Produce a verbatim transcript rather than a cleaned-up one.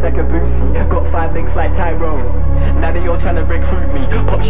like a Boosie, got five links like Tyrone. Now they all tryna recruit me, pop